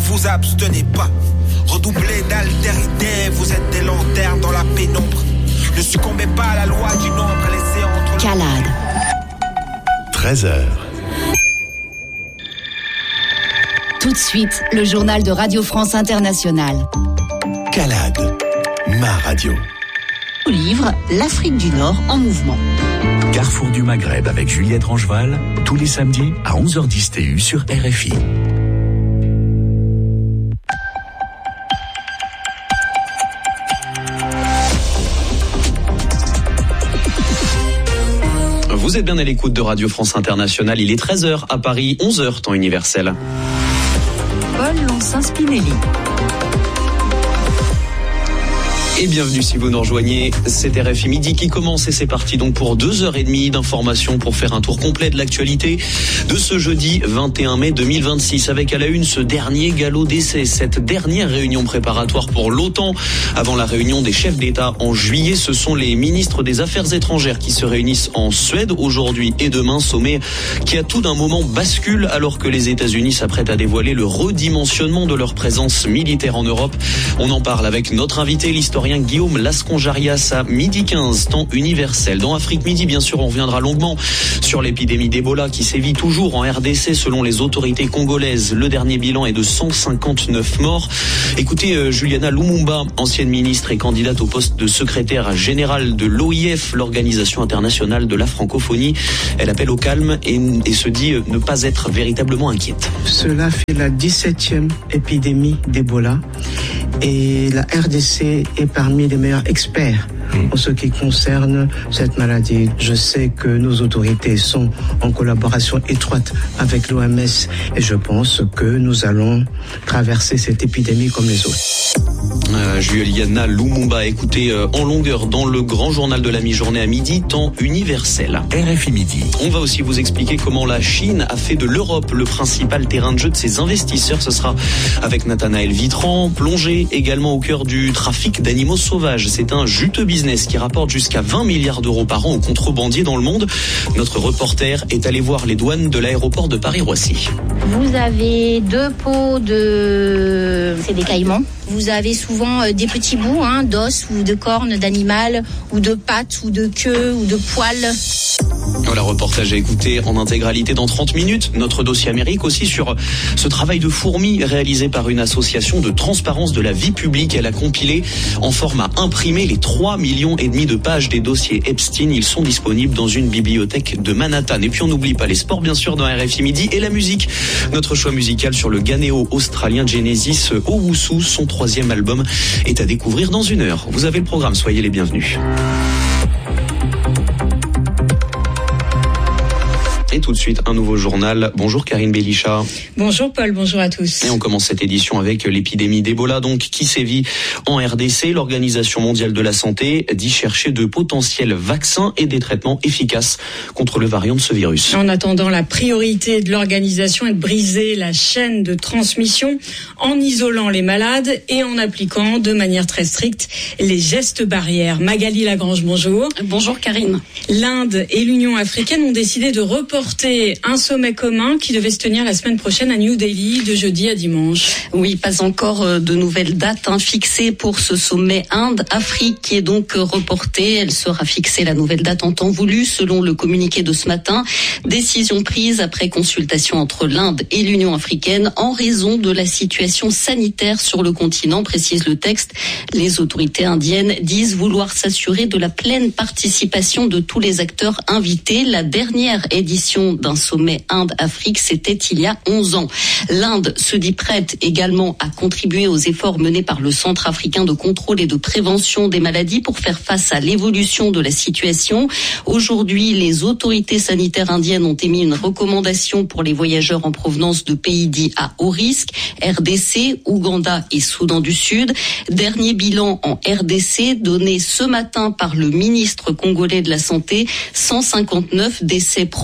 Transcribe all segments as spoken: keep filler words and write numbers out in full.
vous abstenez pas. Redoublez d'altérité, vous êtes des lanternes dans la pénombre. Ne succombez pas à la loi du nombre, laissez entre... Calade. treize heures. Tout de suite, le journal de Radio France Internationale. Calade, ma radio. Au livre, l'Afrique du Nord en mouvement. Carrefour du Maghreb avec Juliette Rangeval, tous les samedis à onze heures dix T U sur R F I. Vous êtes bien à l'écoute de Radio France Internationale. Il est treize heures à Paris, onze heures temps universel. Paul Lonsin-Spinelli. Et bienvenue si vous nous rejoignez, c'est R F I Midi qui commence et c'est parti donc pour deux heures et demie d'informations pour faire un tour complet de l'actualité de ce jeudi vingt et un mai deux mille vingt-six avec à la une ce dernier galop d'essai, cette dernière réunion préparatoire pour l'OTAN avant la réunion des chefs d'État en juillet. Ce sont les ministres des Affaires étrangères qui se réunissent en Suède aujourd'hui et demain, sommet qui à tout d'un moment bascule alors que les États-Unis s'apprêtent à dévoiler le redimensionnement de leur présence militaire en Europe. On en parle avec notre invité, l'historien Guillaume Lasconjarias à midi quinze, temps universel. Dans Afrique Midi, bien sûr, on reviendra longuement sur l'épidémie d'Ebola qui sévit toujours en R D C selon les autorités congolaises. Le dernier bilan est de cent cinquante-neuf morts. Écoutez, euh, Juliana Lumumba, ancienne ministre et candidate au poste de secrétaire générale de l'O I F, l'Organisation internationale de la francophonie. Elle appelle au calme et, et se dit euh, ne pas être véritablement inquiète. Cela fait la dix-septième épidémie d'Ebola et la R D C est parmi les meilleurs experts en ce qui concerne cette maladie. Je sais que nos autorités sont en collaboration étroite avec l'O M S et je pense que nous allons traverser cette épidémie comme les autres. Euh, Juliana Lumumba, écoutez euh, en longueur dans le grand journal de la mi-journée à midi, temps universel. R F I Midi. On va aussi vous expliquer comment la Chine a fait de l'Europe le principal terrain de jeu de ses investisseurs. Ce sera avec Nathanaël Vitran, plongé également au cœur du trafic d'animaux sauvages. C'est un juteux business qui rapporte jusqu'à vingt milliards d'euros par an aux contrebandiers dans le monde. Notre reporter est allé voir les douanes de l'aéroport de Paris-Roissy. Vous avez deux pots de... c'est des caïmans. Vous avez souvent des petits bouts hein, d'os ou de cornes d'animal ou de pattes ou de queue ou de poils. Voilà, reportage à écouter en intégralité dans trente minutes. Notre dossier Amérique aussi sur ce travail de fourmi réalisé par une association de transparence de la vie publique. Elle a compilé en format imprimé les trois millions et demi de pages des dossiers Epstein. Ils sont disponibles dans une bibliothèque de Manhattan. Et puis on n'oublie pas les sports bien sûr dans R F I Midi et la musique. Notre choix musical sur le Ghanéo australien Genesis Owusu. Son troisième album est à découvrir dans une heure. Vous avez le programme, soyez les bienvenus. Et tout de suite, un nouveau journal. Bonjour Karine Bélicha. Bonjour Paul, bonjour à tous. Et on commence cette édition avec l'épidémie d'Ebola, donc qui sévit en R D C. L'Organisation mondiale de la santé dit chercher de potentiels vaccins et des traitements efficaces contre le variant de ce virus. En attendant, la priorité de l'organisation est de briser la chaîne de transmission en isolant les malades et en appliquant de manière très stricte les gestes barrières. Magali Lagrange, bonjour. Bonjour Karine. L'Inde et l'Union africaine ont décidé de reporter un sommet commun qui devait se tenir la semaine prochaine à New Delhi, de jeudi à dimanche. Oui, pas encore de nouvelles dates hein, fixées pour ce sommet Inde-Afrique qui est donc reporté. Elle sera fixée, la nouvelle date en temps voulu, selon le communiqué de ce matin. Décision prise après consultation entre l'Inde et l'Union africaine en raison de la situation sanitaire sur le continent, précise le texte. Les autorités indiennes disent vouloir s'assurer de la pleine participation de tous les acteurs invités. La dernière édition d'un sommet Inde-Afrique, c'était il y a onze ans. L'Inde se dit prête également à contribuer aux efforts menés par le Centre africain de contrôle et de prévention des maladies pour faire face à l'évolution de la situation. Aujourd'hui, les autorités sanitaires indiennes ont émis une recommandation pour les voyageurs en provenance de pays dits à haut risque, R D C, Ouganda et Soudan du Sud. Dernier bilan en R D C donné ce matin par le ministre congolais de la Santé, cent cinquante-neuf décès probablement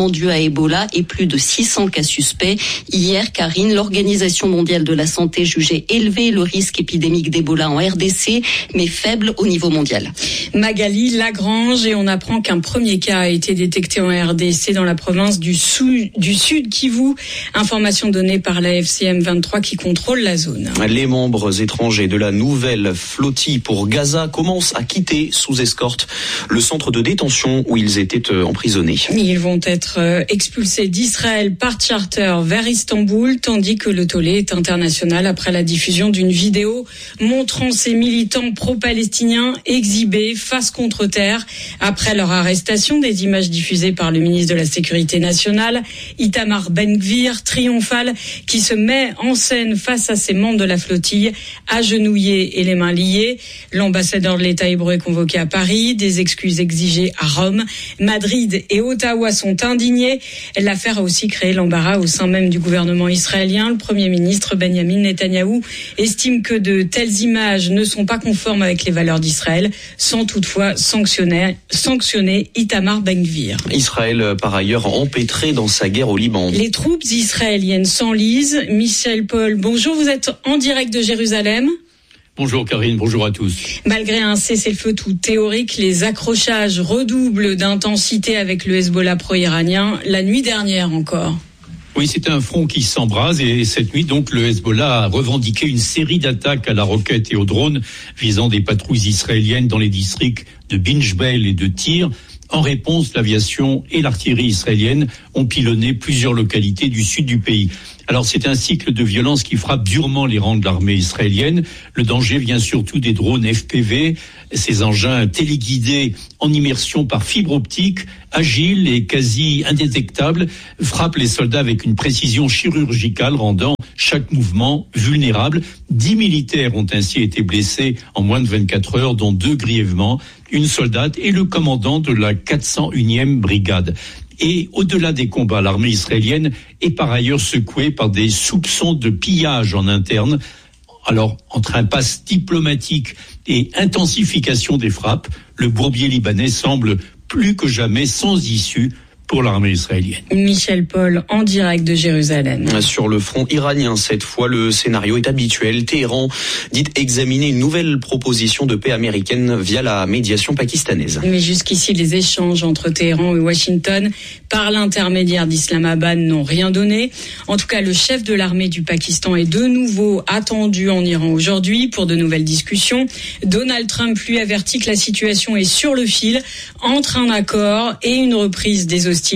dus à Ebola et plus de six cents cas suspects. Hier, Karine, l'Organisation mondiale de la santé jugeait élevé le risque épidémique d'Ebola en R D C, mais faible au niveau mondial. Magali Lagrange, et on apprend qu'un premier cas a été détecté en R D C dans la province du, sou- du Sud Kivu. Information donnée par la F C M vingt-trois qui contrôle la zone. Les membres étrangers de la nouvelle flottille pour Gaza commencent à quitter sous escorte le centre de détention où ils étaient emprisonnés. Ils vont être expulsés d'Israël par charter vers Istanbul, tandis que le tollé est international après la diffusion d'une vidéo montrant ces militants pro-palestiniens exhibés face contre terre. Après leur arrestation, des images diffusées par le ministre de la Sécurité nationale, Itamar Ben-Gvir, triomphal, qui se met en scène face à ces membres de la flottille, agenouillés et les mains liées. L'ambassadeur de l'État hébreu est convoqué à Paris, des excuses exigées à Rome. Madrid et Ottawa sont indignés. L'affaire a aussi créé l'embarras au sein même du gouvernement israélien. Le Premier ministre Benjamin Netanyahou estime que de telles images ne sont pas conformes avec les valeurs d'Israël, sans toutefois sanctionner, sanctionner Itamar Ben-Gvir. Israël, par ailleurs, empêtré dans sa guerre au Liban. Les troupes israéliennes s'enlisent. Michel Paul, bonjour, vous êtes en direct de Jérusalem. Bonjour Karine, bonjour à tous. Malgré un cessez-le-feu tout théorique, les accrochages redoublent d'intensité avec le Hezbollah pro-iranien, la nuit dernière encore. Oui, c'est un front qui s'embrase et cette nuit, donc, le Hezbollah a revendiqué une série d'attaques à la roquette et aux drones visant des patrouilles israéliennes dans les districts de Binjbel et de Tyr. En réponse, l'aviation et l'artillerie israélienne ont pilonné plusieurs localités du sud du pays. Alors c'est un cycle de violence qui frappe durement les rangs de l'armée israélienne. Le danger vient surtout des drones F P V, ces engins téléguidés en immersion par fibre optique, agiles et quasi indétectables, frappent les soldats avec une précision chirurgicale rendant chaque mouvement vulnérable. Dix militaires ont ainsi été blessés en moins de vingt-quatre heures, dont deux grièvement, une soldate et le commandant de la quatre cent unième brigade. Et au-delà des combats, l'armée israélienne est par ailleurs secouée par des soupçons de pillage en interne. Alors, entre impasse diplomatique et intensification des frappes, le bourbier libanais semble plus que jamais sans issue pour l'armée israélienne. Michel Paul, en direct de Jérusalem. Sur le front iranien, cette fois, le scénario est habituel. Téhéran dit examiner une nouvelle proposition de paix américaine via la médiation pakistanaise. Mais jusqu'ici, les échanges entre Téhéran et Washington, par l'intermédiaire d'Islamabad, n'ont rien donné. En tout cas, le chef de l'armée du Pakistan est de nouveau attendu en Iran aujourd'hui pour de nouvelles discussions. Donald Trump lui avertit que la situation est sur le fil entre un accord et une reprise des hostilités.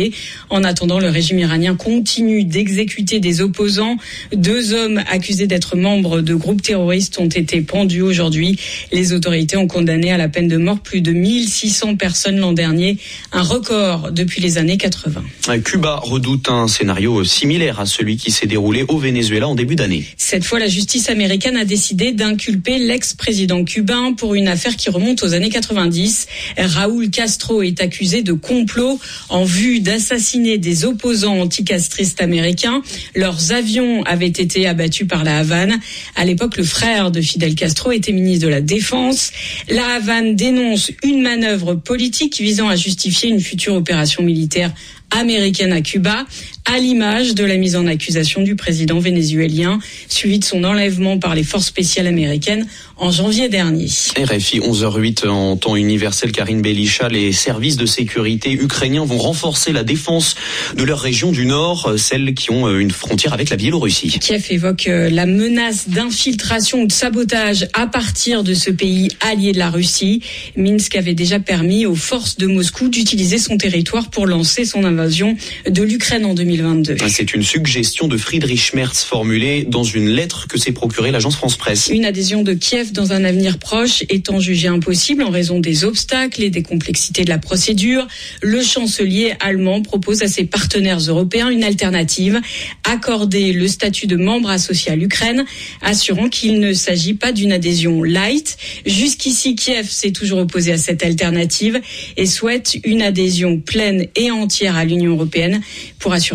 En attendant, le régime iranien continue d'exécuter des opposants. Deux hommes accusés d'être membres de groupes terroristes ont été pendus aujourd'hui. Les autorités ont condamné à la peine de mort plus de mille six cents personnes l'an dernier, un record depuis les années quatre-vingts. Cuba redoute un scénario similaire à celui qui s'est déroulé au Venezuela en début d'année. Cette fois, la justice américaine a décidé d'inculper l'ex-président cubain pour une affaire qui remonte aux années quatre-vingt-dix. Raúl Castro est accusé de complot en vue d'assassiner des opposants anticastristes américains. Leurs avions avaient été abattus par la Havane. À l'époque, le frère de Fidel Castro était ministre de la Défense. La Havane dénonce une manœuvre politique visant à justifier une future opération militaire américaine à Cuba, à l'image de la mise en accusation du président vénézuélien, suivi de son enlèvement par les forces spéciales américaines en janvier dernier. R F I onze heures huit en temps universel, Karine Belisha, les services de sécurité ukrainiens vont renforcer la défense de leur région du Nord, celles qui ont une frontière avec la Biélorussie. Kiev évoque la menace d'infiltration ou de sabotage à partir de ce pays allié de la Russie. Minsk avait déjà permis aux forces de Moscou d'utiliser son territoire pour lancer son invasion de l'Ukraine en deux mille vingt-deux. C'est une suggestion de Friedrich Merz formulée dans une lettre que s'est procurée l'agence France-Presse. Une adhésion de Kiev dans un avenir proche étant jugée impossible en raison des obstacles et des complexités de la procédure, le chancelier allemand propose à ses partenaires européens une alternative, accorder le statut de membre associé à l'Ukraine, assurant qu'il ne s'agit pas d'une adhésion light. Jusqu'ici, Kiev s'est toujours opposé à cette alternative et souhaite une adhésion pleine et entière à l'Union européenne pour assurer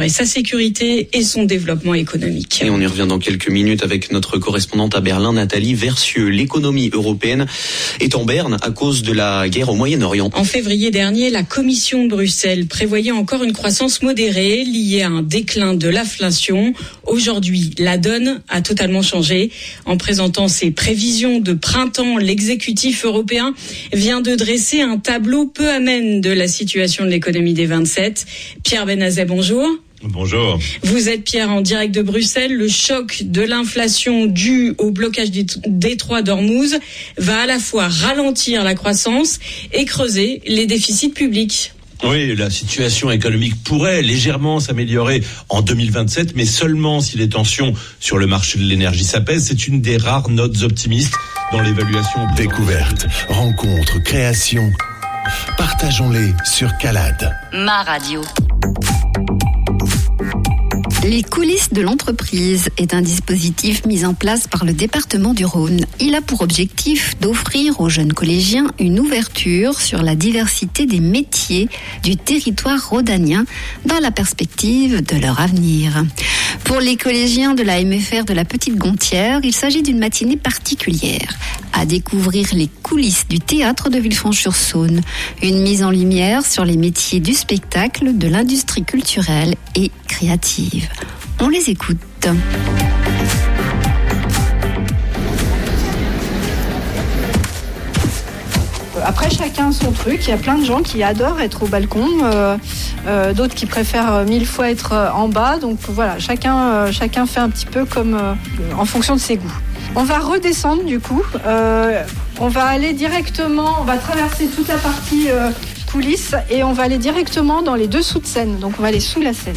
sa sécurité et son développement économique. Et on y revient dans quelques minutes avec notre correspondante à Berlin, Nathalie Versieux. L'économie européenne est en berne à cause de la guerre au Moyen-Orient. En février dernier, la Commission de Bruxelles prévoyait encore une croissance modérée liée à un déclin de l'inflation. Aujourd'hui, la donne a totalement changé. En présentant ses prévisions de printemps, l'exécutif européen vient de dresser un tableau peu amène de la situation de l'économie des vingt-sept. Pierre Benazet, bonjour. Bonjour. Vous êtes Pierre en direct de Bruxelles. Le choc de l'inflation dû au blocage du détroit d'Ormuz va à la fois ralentir la croissance et creuser les déficits publics. Oui, la situation économique pourrait légèrement s'améliorer en deux mille vingt-sept, mais seulement si les tensions sur le marché de l'énergie s'apaisent. C'est une des rares notes optimistes dans l'évaluation. Découverte, rencontre, création. Partageons-les sur Calade. Ma radio. Les coulisses de l'entreprise est un dispositif mis en place par le département du Rhône. Il a pour objectif d'offrir aux jeunes collégiens une ouverture sur la diversité des métiers du territoire rhodanien dans la perspective de leur avenir. Pour les collégiens de la M F R de la Petite Gontière, il s'agit d'une matinée particulière. À découvrir les coulisses du théâtre de Villefranche-sur-Saône. Une mise en lumière sur les métiers du spectacle, de l'industrie culturelle et créative. On les écoute. Après, chacun son truc. Il y a plein de gens qui adorent être au balcon, euh, euh, d'autres qui préfèrent mille fois être en bas. Donc voilà, chacun, euh, chacun fait un petit peu comme euh, en fonction de ses goûts. On va redescendre du coup. Euh, on va aller directement, on va traverser toute la partie euh, coulisses et on va aller directement dans les dessous de scène. Donc on va aller sous la scène.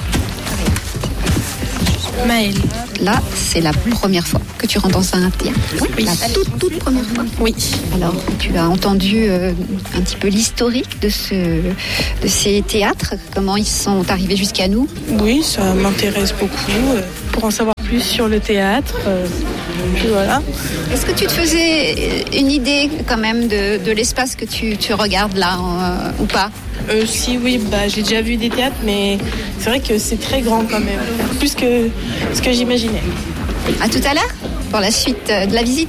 Maëlle. Là, c'est la première fois que tu rentres dans un théâtre. Oui. La toute, toute première fois. Oui. Alors, tu as entendu euh, un petit peu l'historique de, ce, de ces théâtres, comment ils sont arrivés jusqu'à nous? Oui, ça m'intéresse beaucoup. Euh, pour en savoir plus sur le théâtre, euh, puis voilà. Est-ce que tu te faisais une idée quand même de, de l'espace que tu, tu regardes là euh, ou pas? Euh, si, oui, bah, j'ai déjà vu des théâtres, mais c'est vrai que c'est très grand quand même, plus que ce que j'imaginais. À tout à l'heure, pour la suite de la visite.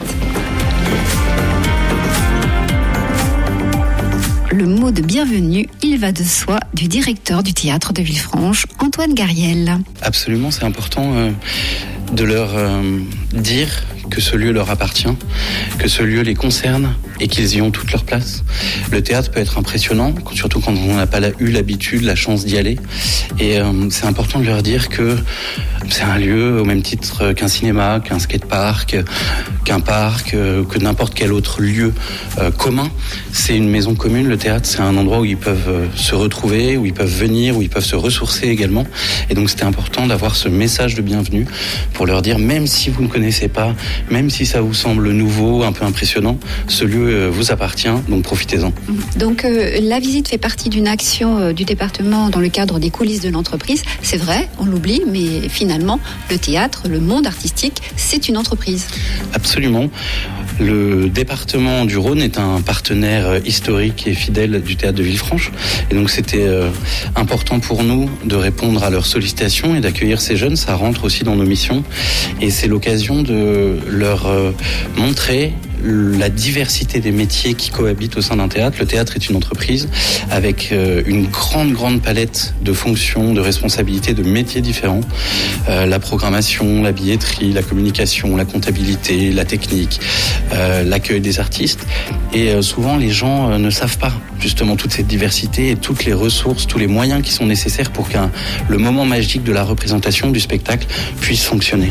Le mot de bienvenue, il va de soi, du directeur du théâtre de Villefranche, Antoine Gariel. Absolument, c'est important euh, de leur euh, dire que ce lieu leur appartient, que ce lieu les concerne et qu'ils y ont toute leur place. Le théâtre peut être impressionnant, surtout quand on n'a pas eu l'habitude, la chance d'y aller. Et euh, c'est important de leur dire que c'est un lieu au même titre qu'un cinéma, qu'un skatepark, qu'un parc, que n'importe quel autre lieu euh, commun. C'est une maison commune, le théâtre, c'est un endroit où ils peuvent se retrouver, où ils peuvent venir, où ils peuvent se ressourcer également. Et donc c'était important d'avoir ce message de bienvenue pour leur dire, même si vous ne connaissez pas, même si ça vous semble nouveau, un peu impressionnant, ce lieu vous appartient, donc profitez-en. Donc euh, la visite fait partie d'une action euh, du département dans le cadre des coulisses de l'entreprise. C'est vrai, on l'oublie, mais finalement, le théâtre, le monde artistique, c'est une entreprise. Absolument. Le département du Rhône est un partenaire historique et fidèle du théâtre de Villefranche. Et donc c'était euh, important pour nous de répondre à leurs sollicitations et d'accueillir ces jeunes. Ça rentre aussi dans nos missions. Et c'est l'occasion de leur euh, montrer la diversité des métiers qui cohabitent au sein d'un théâtre. Le théâtre est une entreprise avec euh, une grande, grande palette de fonctions, de responsabilités, de métiers différents. Euh, la programmation, la billetterie, la communication, la comptabilité, la technique, euh, l'accueil des artistes. Et euh, souvent, les gens euh, ne savent pas justement toute cette diversité et toutes les ressources, tous les moyens qui sont nécessaires pour qu'un le moment magique de la représentation du spectacle puisse fonctionner.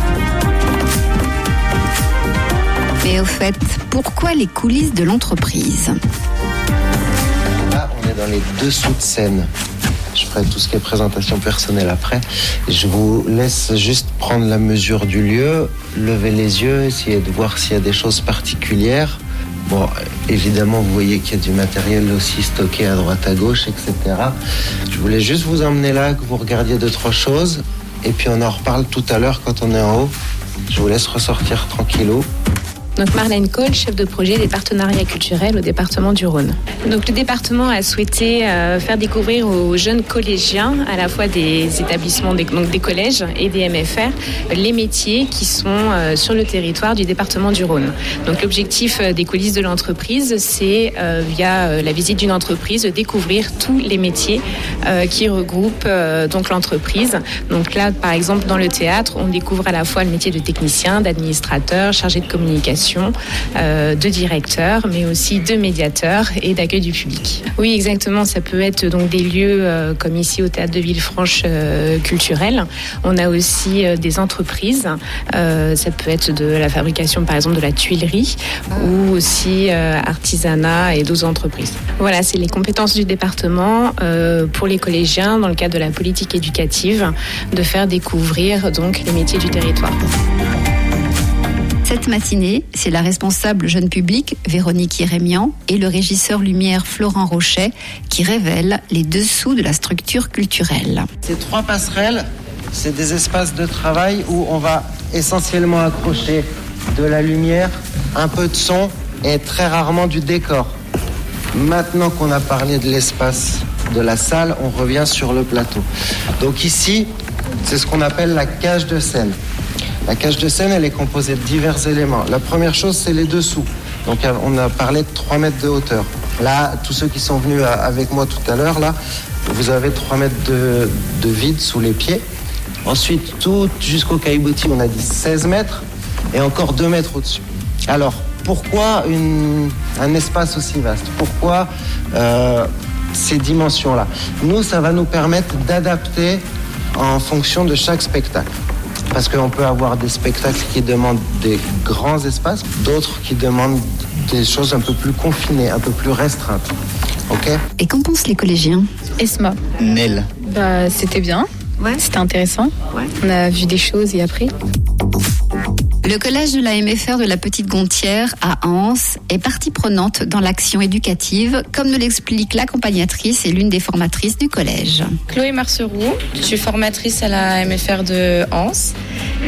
Et au fait, pourquoi les coulisses de l'entreprise? Là, on est dans les dessous de scène. Je ferai tout ce qui est présentation personnelle après. Je vous laisse juste prendre la mesure du lieu, lever les yeux, essayer de voir s'il y a des choses particulières. Bon, évidemment, vous voyez qu'il y a du matériel aussi stocké à droite, à gauche, et cetera. Je voulais juste vous emmener là, que vous regardiez deux, trois choses. Et puis on en reparle tout à l'heure quand on est en haut. Je vous laisse ressortir tranquillou. Donc Marlène Cole, chef de projet des partenariats culturels au département du Rhône. Donc le département a souhaité euh, faire découvrir aux jeunes collégiens, à la fois des établissements, des, donc des collèges et des M F R, les métiers qui sont euh, sur le territoire du département du Rhône. Donc l'objectif des coulisses de l'entreprise, c'est euh, via euh, la visite d'une entreprise, de découvrir tous les métiers euh, qui regroupent euh, donc l'entreprise. Donc là, par exemple, dans le théâtre, on découvre à la fois le métier de technicien, d'administrateur, chargé de communication, euh, de directeur, mais aussi de médiateur et d'accueil du public. Oui, exactement. Ça peut être donc des lieux euh, comme ici au théâtre de Villefranche euh, culturel. On a aussi euh, des entreprises. Euh, ça peut être de la fabrication, par exemple, de la tuilerie ou aussi euh, artisanat et d'autres entreprises. Voilà, c'est les compétences du département euh, pour les collégiens dans le cadre de la politique éducative de faire découvrir donc les métiers du territoire. Cette matinée, c'est la responsable jeune public, Véronique Irémian, et le régisseur lumière Florent Rochet qui révèlent les dessous de la structure culturelle. Ces trois passerelles, c'est des espaces de travail où on va essentiellement accrocher de la lumière, un peu de son et très rarement du décor. Maintenant qu'on a parlé de l'espace de la salle, on revient sur le plateau. Donc ici, c'est ce qu'on appelle la cage de scène. La cage de scène, elle est composée de divers éléments. La première chose, c'est les dessous. Donc on a parlé de trois mètres de hauteur. Là, tous ceux qui sont venus avec moi tout à l'heure, là, vous avez trois mètres de, de vide sous les pieds. Ensuite, tout jusqu'au caillebotis, on a dit seize mètres et encore deux mètres au-dessus. Alors, pourquoi une, un espace aussi vaste ? Pourquoi euh, ces dimensions-là ? Nous, ça va nous permettre d'adapter en fonction de chaque spectacle. Parce qu'on peut avoir des spectacles qui demandent des grands espaces, d'autres qui demandent des choses un peu plus confinées, un peu plus restreintes. Ok ? Et qu'en pensent les collégiens ? Esma. Nel. Bah, c'était bien. Ouais. C'était intéressant. Ouais. On a vu des choses et appris. Le collège de la M F R de la Petite Gontière à Anse est partie prenante dans l'action éducative, comme nous l'explique l'accompagnatrice et l'une des formatrices du collège. Chloé Marceroux, je suis formatrice à la M F R de Anse